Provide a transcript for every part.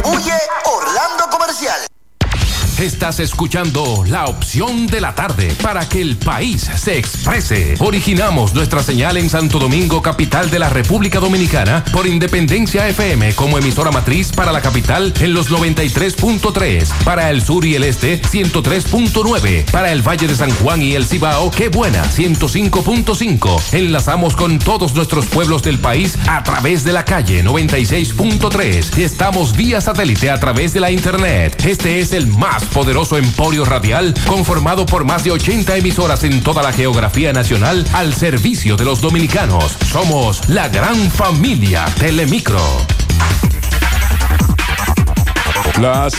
distribuye Orlando Comercial. Estás escuchando La Opción de la Tarde para que el país se exprese. Originamos nuestra señal en Santo Domingo, capital de la República Dominicana, por Independencia FM como emisora matriz para la capital en los 93.3, para el sur y el este 103.9, para el Valle de San Juan y el Cibao, Qué Buena 105.5. Enlazamos con todos nuestros pueblos del país a través de la calle 96.3 y estamos vía satélite a través de la internet. Este es el más poderoso emporio radial conformado por más de 80 emisoras en toda la geografía nacional al servicio de los dominicanos. Somos la gran familia Telemicro. Las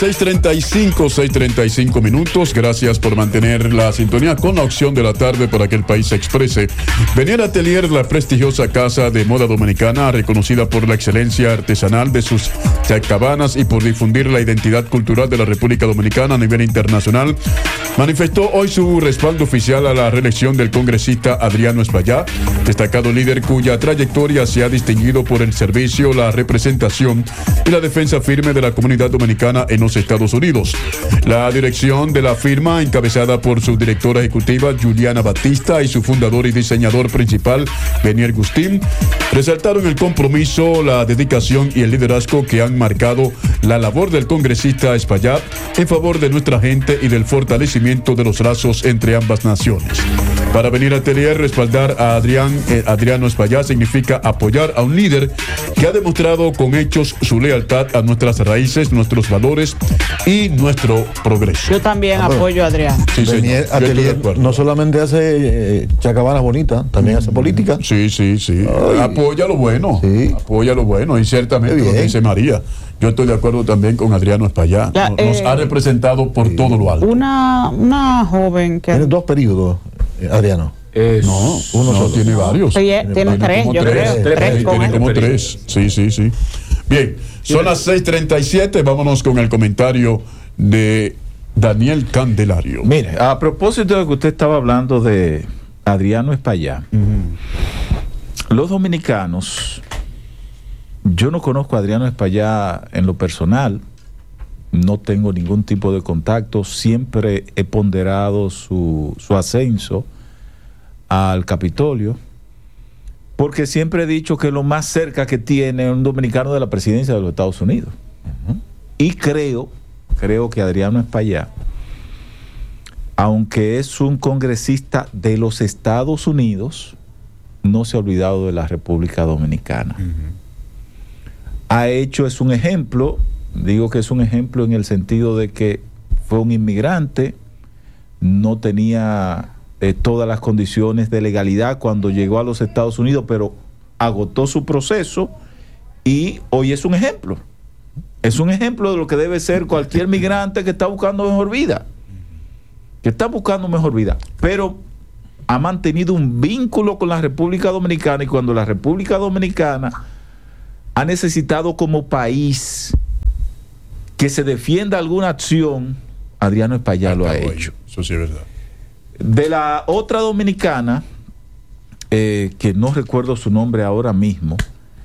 6:35 minutos. Gracias por mantener la sintonía con la Opción de la Tarde para que el país se exprese. Venier Atelier, la prestigiosa casa de moda dominicana, reconocida por la excelencia artesanal de sus cabanas y por difundir la identidad cultural de la República Dominicana a nivel internacional, manifestó hoy su respaldo oficial a la reelección del congresista Adriano Espaillá, destacado líder cuya trayectoria se ha distinguido por el servicio, la representación y la defensa firme de la comunidad dominicana en los Estados Unidos. La dirección de la firma, encabezada por su directora ejecutiva Juliana Batista y su fundador y diseñador principal Venier Gustín, resaltaron el compromiso, la dedicación y el liderazgo que han marcado la labor del congresista Espaillá en favor de nuestra gente y del fortalecimiento de los lazos entre ambas naciones. Para Venier Atelier, respaldar a Adriano Espaillá significa apoyar a un líder que ha demostrado con hechos su lealtad a nuestras raíces, nuestros valores y nuestro progreso. Yo también apoyo a Adriano. Sí, Venier Atelier no solamente hace chacabanas bonitas, también hace política. Sí. Ay. Apoya lo bueno. Sí. Apoya lo bueno y ciertamente lo que dice María. Yo estoy de acuerdo también con Adriano Espaillá. Nos ha representado por todo lo alto. Una joven que... Tiene 2 periodos, Adriano. No, uno solo. Tiene varios. Tiene 3, yo creo. Tiene como 3. Sí. Bien, son las 6:37. Vámonos con el comentario de Daniel Candelario. Mire, a propósito de que usted estaba hablando de Adriano Espaillá, los dominicanos, yo no conozco a Adriano Espaillá en lo personal, no tengo ningún tipo de contacto, siempre he ponderado su ascenso al Capitolio, porque siempre he dicho que lo más cerca que tiene un dominicano de la presidencia de los Estados Unidos. Y creo que Adriano Espaillá, aunque es un congresista de los Estados Unidos, no se ha olvidado de la República Dominicana. Es un ejemplo, digo que es un ejemplo en el sentido de que fue un inmigrante, no tenía todas las condiciones de legalidad cuando llegó a los Estados Unidos, pero agotó su proceso y hoy es un ejemplo. Es un ejemplo de lo que debe ser cualquier migrante que está buscando mejor vida. Pero ha mantenido un vínculo con la República Dominicana, y cuando la República Dominicana ha necesitado como país que se defienda alguna acción, Adriano Espaillá lo ha hecho. Eso sí es verdad. De la otra dominicana, que no recuerdo su nombre ahora mismo,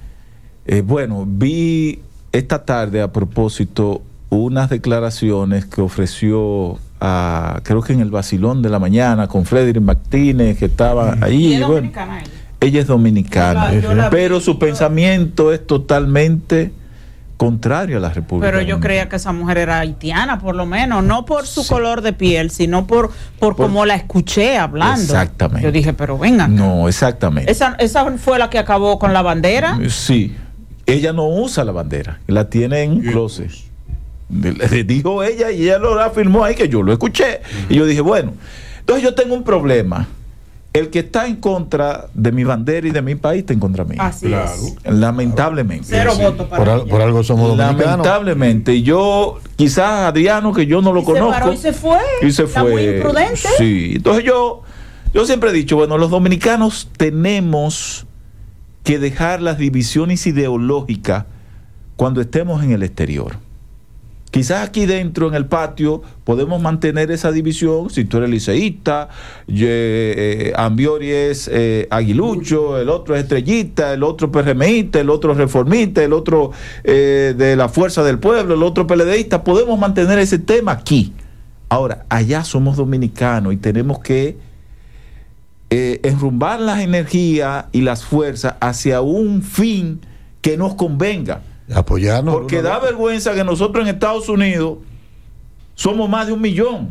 vi esta tarde a propósito unas declaraciones que ofreció creo que en el Vacilón de la Mañana con Frederick Martínez, que estaba ahí. ¿Es dominicana ella es dominicana, pero su pensamiento es totalmente contrario a la República. Pero yo creía que esa mujer era haitiana, por lo menos, no por su color de piel, sino por cómo la escuché hablando. Exactamente. Yo dije, pero venga. No, exactamente. ¿Esa fue la que acabó con la bandera? Sí. Ella no usa la bandera, la tiene en un closet. Le dijo ella y ella lo afirmó ahí, que yo lo escuché. Y yo dije, bueno, entonces yo tengo un problema. El que está en contra de mi bandera y de mi país está en contra mí. Así es. Lamentablemente. 0 votos para ella. Por algo somos dominicanos. Lamentablemente. Y yo, quizás Adriano, que yo no lo conozco. Se paró y se fue. Está muy imprudente. Sí. Entonces yo siempre he dicho, bueno, los dominicanos tenemos que dejar las divisiones ideológicas cuando estemos en el exterior. Quizás aquí dentro, en el patio, podemos mantener esa división. Si tú eres liceísta, Ambiori es aguilucho, el otro es estrellita, el otro PRMista, el otro reformista, el otro de la Fuerza del Pueblo, el otro PLDista. Podemos mantener ese tema aquí. Ahora, allá somos dominicanos y tenemos que enrumbar las energías y las fuerzas hacia un fin que nos convenga. Apoyarnos. Porque da vergüenza que nosotros en Estados Unidos somos más de 1 millón.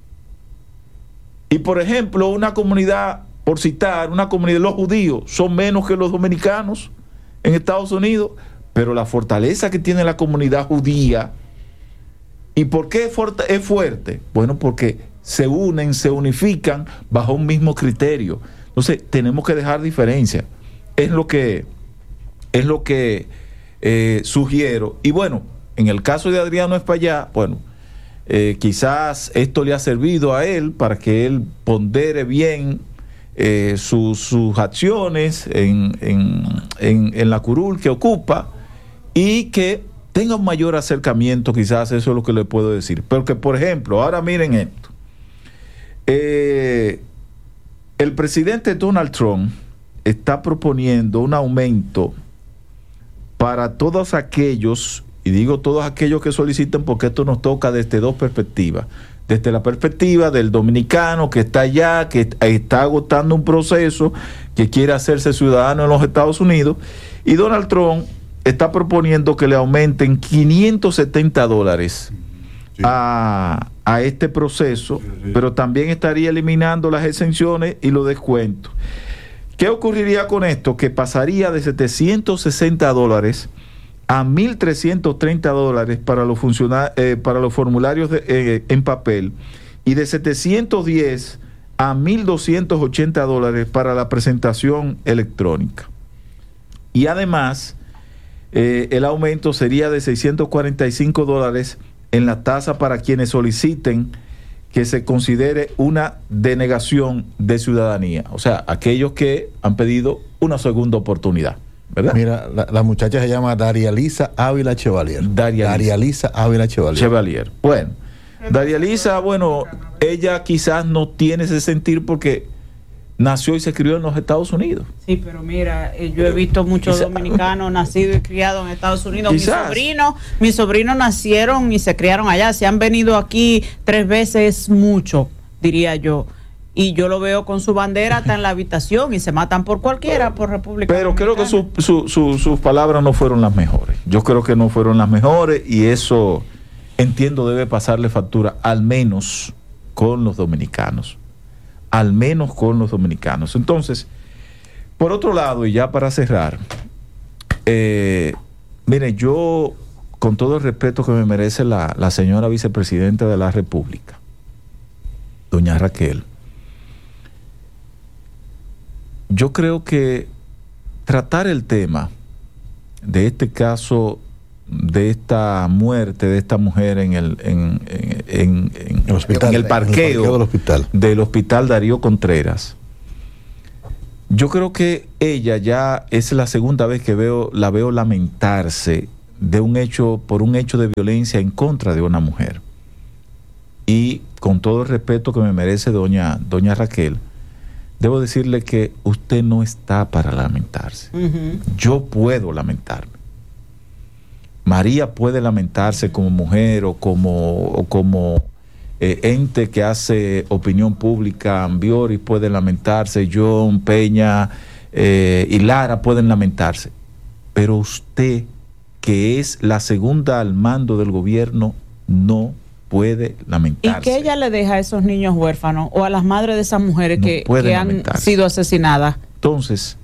Y por ejemplo, una comunidad, por citar, una comunidad de los judíos son menos que los dominicanos en Estados Unidos, pero la fortaleza que tiene la comunidad judía, ¿y por qué es fuerte? Bueno, porque se unen, se unifican bajo un mismo criterio. Entonces, tenemos que dejar diferencia. Es lo que sugiero. Y bueno, en el caso de Adriano Espaillá, bueno, quizás esto le ha servido a él para que él pondere bien sus acciones en la curul que ocupa y que tenga un mayor acercamiento, quizás eso es lo que le puedo decir. Pero que, por ejemplo, ahora miren esto. El presidente Donald Trump está proponiendo un aumento para todos aquellos, y digo todos aquellos que soliciten porque esto nos toca desde dos perspectivas. Desde la perspectiva del dominicano que está allá, que está agotando un proceso, que quiere hacerse ciudadano en los Estados Unidos, y Donald Trump está proponiendo que le aumenten $570 a este proceso, pero también estaría eliminando las exenciones y los descuentos. ¿Qué ocurriría con esto? Que pasaría de $760 a $1,330 para los formularios en papel y de 710 a $1,280 para la presentación electrónica. Y además, el aumento sería de $645 en la tasa para quienes soliciten que se considere una denegación de ciudadanía. O sea, aquellos que han pedido una segunda oportunidad, ¿verdad? Mira, la muchacha se llama Darialisa Ávila Chevalier. Darialisa Ávila Chevalier. Bueno, Darialisa, bueno, ella quizás no tiene ese sentir porque nació y se crió en los Estados Unidos. Sí, pero mira, yo he visto muchos dominicanos nacidos y criados en Estados Unidos. Mis sobrinos nacieron y se criaron allá. Se han venido aquí 3 veces mucho, diría yo. Y yo lo veo con su bandera hasta en la habitación y se matan por cualquiera, por República Dominicana. Creo que sus palabras no fueron las mejores. Yo creo que no fueron las mejores y eso, entiendo, debe pasarle factura, al menos con los dominicanos. Al menos con los dominicanos. Entonces, por otro lado, y ya para cerrar, mire, yo, con todo el respeto que me merece la señora vicepresidenta de la República, doña Raquel, yo creo que tratar el tema de este caso, de esta muerte de esta mujer en el parqueo del hospital Darío Contreras, yo creo que ella ya es la segunda vez que la veo lamentarse por un hecho de violencia en contra de una mujer. Y con todo el respeto que me merece doña Raquel, debo decirle que usted no está para lamentarse. Yo puedo lamentarme. María puede lamentarse como mujer o como ente que hace opinión pública. Ambiori puede lamentarse, John, Peña y Lara pueden lamentarse. Pero usted, que es la segunda al mando del gobierno, no puede lamentarse. ¿Y qué ella le deja a esos niños huérfanos o a las madres de esas mujeres que han sido asesinadas? Entonces,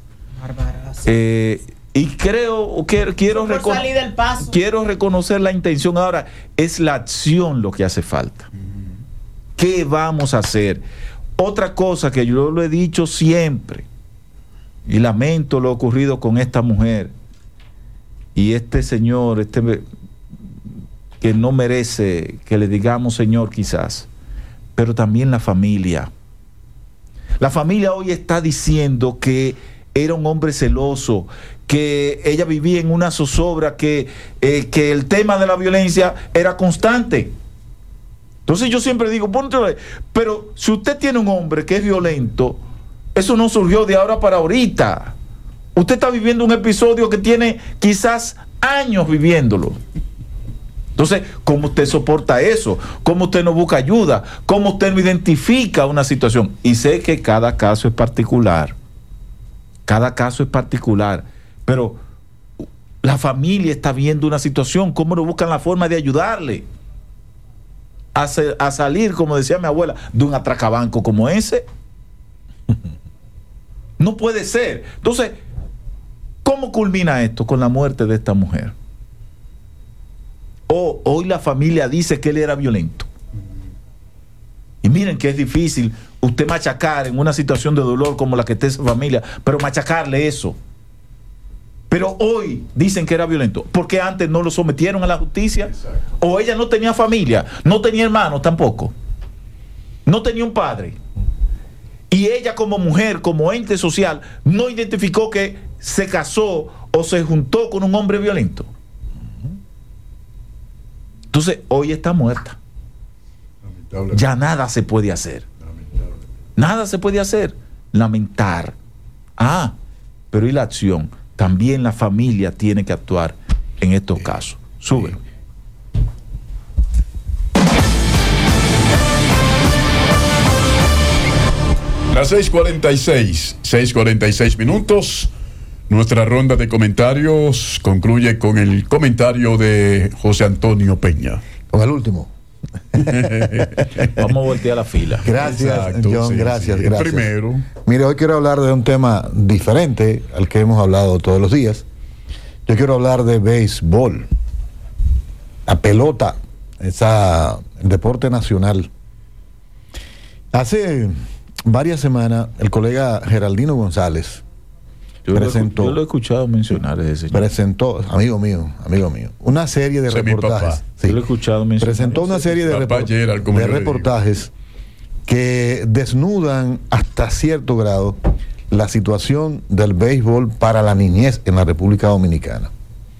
y quiero reconocer la intención. Ahora, es la acción lo que hace falta. ¿Qué vamos a hacer? Otra cosa que yo lo he dicho siempre, y lamento lo ocurrido con esta mujer y este señor, que no merece que le digamos señor quizás, pero también la familia. La familia hoy está diciendo que era un hombre celoso, que ella vivía en una zozobra, que el tema de la violencia era constante. Entonces yo siempre digo, pero si usted tiene un hombre que es violento, eso no surgió de ahora para ahorita. Usted está viviendo un episodio que tiene quizás años viviéndolo. Entonces, ¿cómo usted soporta eso? ¿Cómo usted no busca ayuda? ¿Cómo usted no identifica una situación? Y sé que cada caso es particular. Cada caso es particular. Pero la familia está viendo una situación. ¿Cómo no buscan la forma de ayudarle a salir, como decía mi abuela, de un atracabanco como ese? No puede ser. Entonces, ¿cómo culmina esto? Con la muerte de esta mujer. Hoy la familia dice que él era violento. Y miren que es difícil usted machacar en una situación de dolor como la que está esa familia, pero machacarle eso. Pero hoy dicen que era violento. ¿Por qué antes no lo sometieron a la justicia? Exacto. O ella no tenía familia, no tenía hermanos tampoco. No tenía un padre. Y ella como mujer, como ente social, no identificó que se casó o se juntó con un hombre violento. Entonces, hoy está muerta. Ya nada se puede hacer. Nada se puede hacer. Lamentar. Pero ¿y la acción? También la familia tiene que actuar en estos casos. Sube. Las 6:46 minutos. Nuestra ronda de comentarios concluye con el comentario de José Antonio Peña. Con el último. Vamos a voltear la fila. Gracias, exacto, John, sí, gracias. El primero. Mire, hoy quiero hablar de un tema diferente al que hemos hablado todos los días. Yo quiero hablar de béisbol. La pelota, el deporte nacional. Hace varias semanas, el colega Geraldino González presentó. Yo lo he escuchado mencionar ese señor. Presentó, amigo mío, una serie de reportajes. Sí, yo lo he escuchado mencionar. Presentó una serie de reportajes que desnudan hasta cierto grado la situación del béisbol para la niñez en la República Dominicana.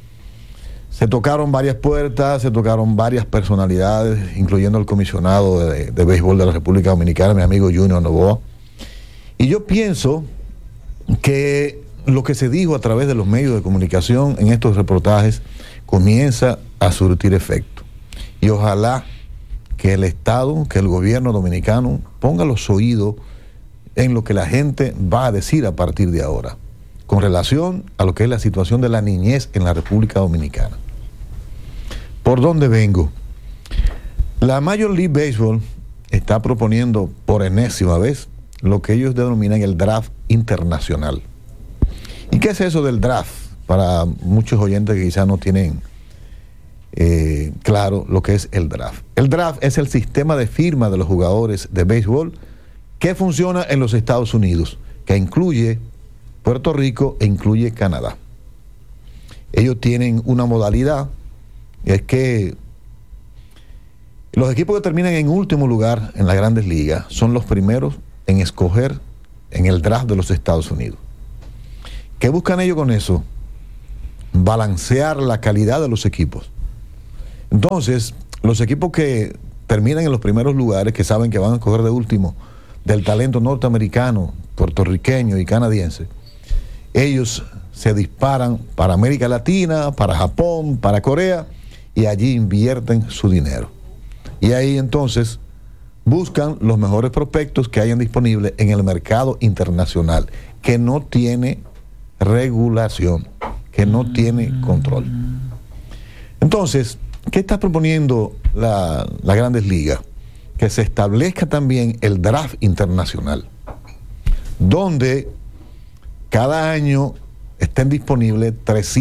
Se tocaron varias puertas, se tocaron varias personalidades, incluyendo el comisionado de béisbol de la República Dominicana, mi amigo Junior Novoa. Y yo pienso que lo que se dijo a través de los medios de comunicación en estos reportajes comienza a surtir efecto. Y ojalá que el Estado, que el gobierno dominicano ponga los oídos en lo que la gente va a decir a partir de ahora, con relación a lo que es la situación de la niñez en la República Dominicana. ¿Por dónde vengo? La Major League Baseball está proponiendo por enésima vez lo que ellos denominan el draft internacional. ¿Y qué es eso del draft? Para muchos oyentes que quizás no tienen claro lo que es el draft. El draft es el sistema de firma de los jugadores de béisbol que funciona en los Estados Unidos, que incluye Puerto Rico e incluye Canadá. Ellos tienen una modalidad, es que los equipos que terminan en último lugar en las grandes ligas son los primeros en escoger en el draft de los Estados Unidos. ¿Qué buscan ellos con eso? Balancear la calidad de los equipos. Entonces, los equipos que terminan en los primeros lugares, que saben que van a escoger de último del talento norteamericano, puertorriqueño y canadiense, ellos se disparan para América Latina, para Japón, para Corea, y allí invierten su dinero. Y ahí entonces buscan los mejores prospectos que hayan disponibles en el mercado internacional, que no tiene regulación, que no tiene control. Entonces, ¿qué está proponiendo la Grandes Ligas? Que se establezca también el draft internacional, donde cada año estén disponibles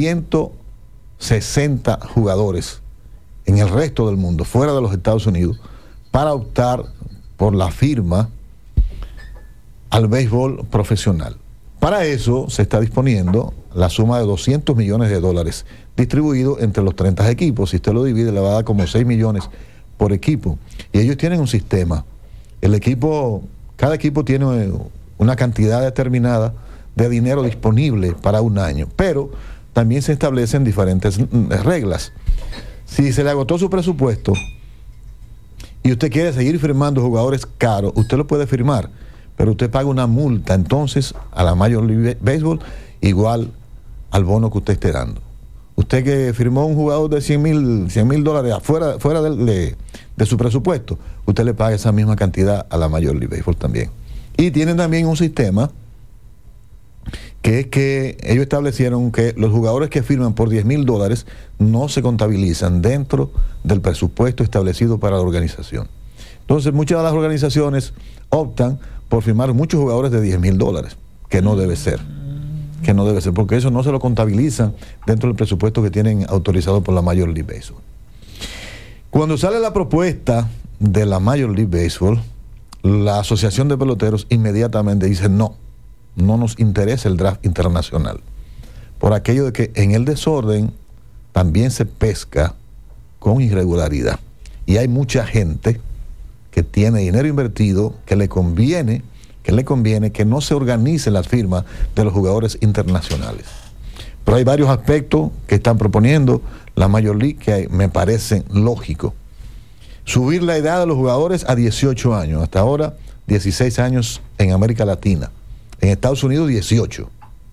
360 jugadores en el resto del mundo, fuera de los Estados Unidos, para optar por la firma al béisbol profesional. Para eso se está disponiendo la suma de $200 millones distribuido entre los 30 equipos. Si usted lo divide, le va a dar como 6 millones por equipo. Y ellos tienen un sistema. Cada equipo tiene una cantidad determinada de dinero disponible para un año, pero también se establecen diferentes reglas. Si se le agotó su presupuesto y usted quiere seguir firmando jugadores caros, usted lo puede firmar, pero usted paga una multa entonces a la Major League Baseball igual al bono que usted esté dando. Usted que firmó un jugador de $100,000 fuera de su presupuesto, usted le paga esa misma cantidad a la Major League Baseball también. Y tienen también un sistema que es que ellos establecieron que los jugadores que firman por $10,000 no se contabilizan dentro del presupuesto establecido para la organización. Entonces muchas de las organizaciones optan por firmar muchos jugadores de $10,000, que no debe ser, porque eso no se lo contabilizan dentro del presupuesto que tienen autorizado por la Major League Baseball. Cuando sale la propuesta de la Major League Baseball, la Asociación de Peloteros inmediatamente dice no nos interesa el draft internacional, por aquello de que en el desorden también se pesca con irregularidad, y hay mucha gente que tiene dinero invertido que le conviene que no se organicen las firmas de los jugadores internacionales. Pero hay varios aspectos que están proponiendo la Major League que me parecen lógicos. Subir la edad de los jugadores a 18 años, hasta ahora 16 años en América Latina, en Estados Unidos 18.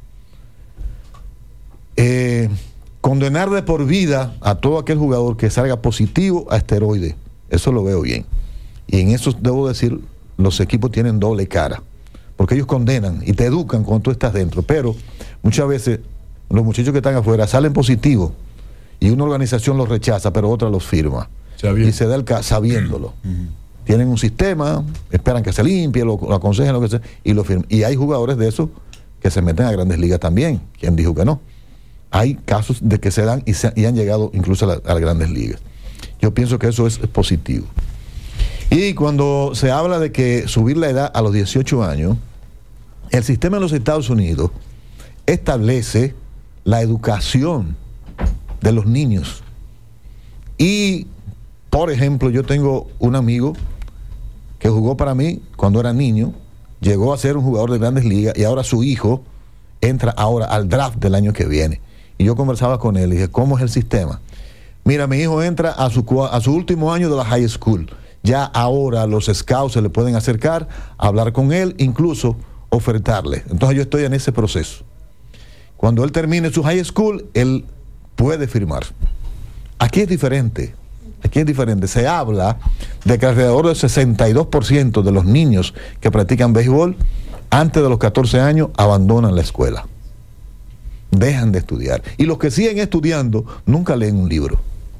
Condenar de por vida a todo aquel jugador que salga positivo a esteroides, eso lo veo bien. Y en eso debo decir, los equipos tienen doble cara, porque ellos condenan y te educan cuando tú estás dentro, pero muchas veces los muchachos que están afuera salen positivos y una organización los rechaza, pero otra los firma. Y se da el caso sabiéndolo. Tienen un sistema, esperan que se limpie, lo aconsejen, lo que sea, y lo firman. Y hay jugadores de esos que se meten a Grandes Ligas también. ¿Quién dijo que no? Hay casos de que se dan y han llegado incluso a las Grandes Ligas. Yo pienso que eso es positivo. Y cuando se habla de que subir la edad a los 18 años, el sistema en los Estados Unidos establece la educación de los niños. Y, por ejemplo, yo tengo un amigo que jugó para mí cuando era niño, llegó a ser un jugador de Grandes Ligas y ahora su hijo entra ahora al draft del año que viene. Y yo conversaba con él y dije, ¿cómo es el sistema? Mira, mi hijo entra a su último año de la high school. Ya ahora los scouts se le pueden acercar, hablar con él, incluso ofertarle. Entonces yo estoy en ese proceso. Cuando él termine su high school, él puede firmar. Aquí es diferente. Se habla de que alrededor del 62% de los niños que practican béisbol antes de los 14 años abandonan la escuela. Dejan de estudiar. Y los que siguen estudiando nunca leen un libro.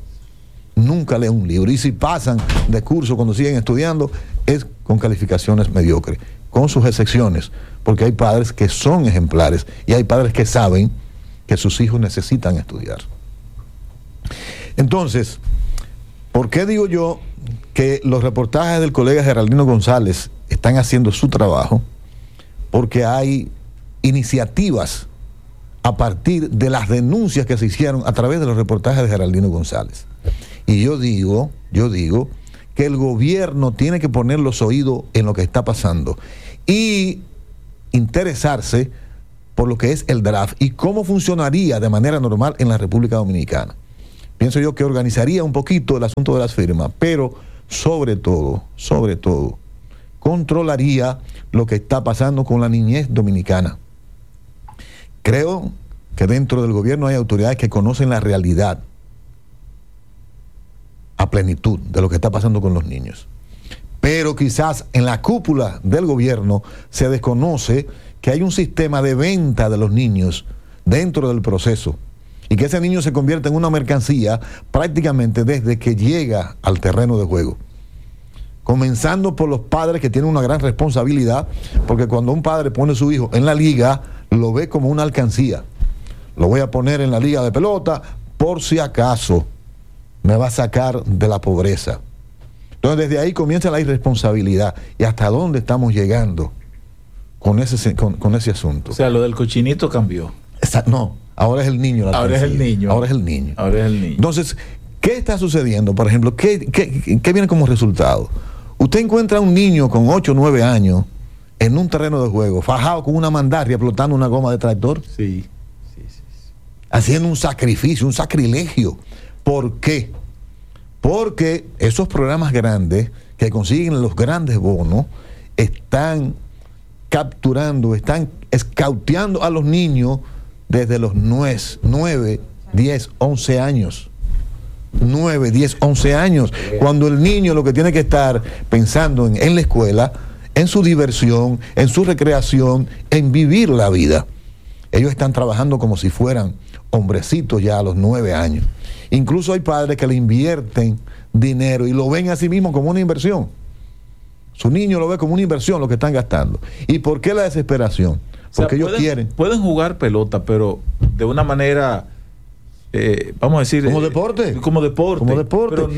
Y si pasan de curso cuando siguen estudiando es con calificaciones mediocres, con sus excepciones, porque hay padres que son ejemplares y hay padres que saben que sus hijos necesitan estudiar. Entonces, ¿por qué digo yo que los reportajes del colega Geraldino González están haciendo su trabajo? Porque hay iniciativas a partir de las denuncias que se hicieron a través de los reportajes de Geraldino González. Y yo digo que el gobierno tiene que poner los oídos en lo que está pasando y interesarse por lo que es el draft y cómo funcionaría de manera normal en la República Dominicana. Pienso yo que organizaría un poquito el asunto de las firmas, pero sobre todo, controlaría lo que está pasando con la niñez dominicana. Creo que dentro del gobierno hay autoridades que conocen la realidad a plenitud de lo que está pasando con los niños. Pero quizás en la cúpula del gobierno se desconoce que hay un sistema de venta de los niños dentro del proceso y que ese niño se convierte en una mercancía prácticamente desde que llega al terreno de juego. Comenzando por los padres, que tienen una gran responsabilidad, porque cuando un padre pone a su hijo en la liga, lo ve como una alcancía. Lo voy a poner en la liga de pelota por si acaso me va a sacar de la pobreza. Entonces desde ahí comienza la irresponsabilidad. ¿Y hasta dónde estamos llegando con ese asunto? O sea, lo del cochinito cambió. No, ahora es el niño. Ahora es el niño. Entonces, ¿qué está sucediendo? Por ejemplo, ¿qué viene como resultado? Usted encuentra a un niño con 8 o 9 años en un terreno de juego, fajado con una mandarria, explotando una goma de tractor. Sí. Haciendo un sacrificio, un sacrilegio. ¿Por qué? Porque esos programas grandes que consiguen los grandes bonos están capturando, están escauteando a los niños desde los 9, 10, 11 años. 9, 10, 11 años. Cuando el niño lo que tiene que estar pensando en la escuela, en su diversión, en su recreación, en vivir la vida. Ellos están trabajando como si fueran hombrecitos ya a los 9 años. Incluso hay padres que le invierten dinero y lo ven a sí mismo como una inversión. Su niño lo ve como una inversión lo que están gastando. ¿Y por qué la desesperación? Porque ellos quieren. Pueden jugar pelota, pero de una manera, vamos a decir... Como deporte. Como deporte. Pero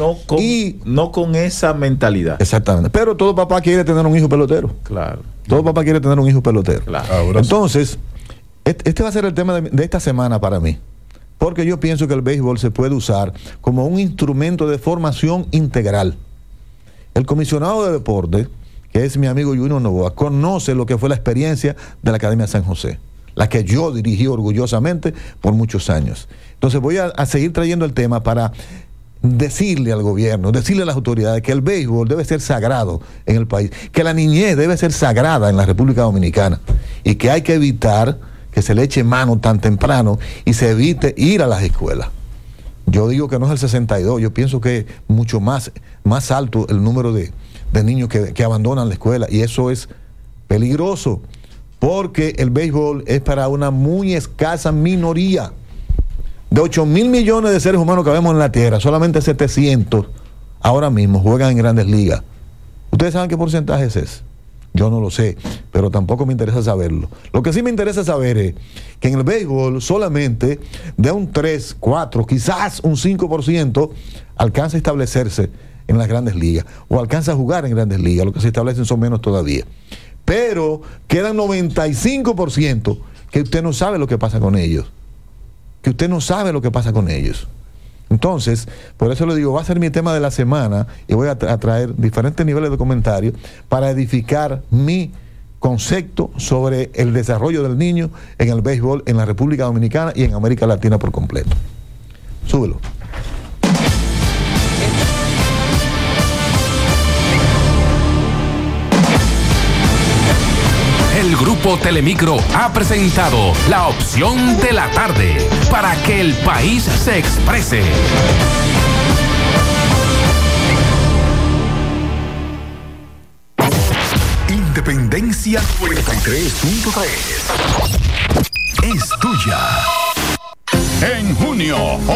no con esa mentalidad. Exactamente. Pero todo papá quiere tener un hijo pelotero. Claro. Todo papá quiere tener un hijo pelotero. Claro. Entonces, este va a ser el tema de esta semana para mí. Porque yo pienso que el béisbol se puede usar como un instrumento de formación integral. El comisionado de deporte, que es mi amigo Junior Novoa, conoce lo que fue la experiencia de la Academia San José, la que yo dirigí orgullosamente por muchos años. Entonces voy a seguir trayendo el tema para decirle al gobierno, decirle a las autoridades que el béisbol debe ser sagrado en el país, que la niñez debe ser sagrada en la República Dominicana y que hay que evitar que se le eche mano tan temprano y se evite ir a las escuelas. Yo digo que no es el 62, yo pienso que es mucho más alto el número de niños que abandonan la escuela, y eso es peligroso, porque el béisbol es para una muy escasa minoría. De 8,000 millones de seres humanos que vemos en la Tierra, solamente 700 ahora mismo juegan en Grandes Ligas. ¿Ustedes saben qué porcentaje es ese? Yo no lo sé, pero tampoco me interesa saberlo. Lo que sí me interesa saber es que en el béisbol solamente de un 3, 4, quizás un 5% alcanza a establecerse en las Grandes Ligas o alcanza a jugar en Grandes Ligas. Lo que se establecen son menos todavía. Pero quedan 95% que usted no sabe lo que pasa con ellos. Que usted no sabe lo que pasa con ellos. Entonces, por eso le digo, va a ser mi tema de la semana y voy a traer diferentes niveles de comentarios para edificar mi concepto sobre el desarrollo del niño en el béisbol en la República Dominicana y en América Latina por completo. Súbelo. El Grupo Telemicro ha presentado La Opción de la Tarde para que el país se exprese. Independencia 93.3 es tuya. En junio,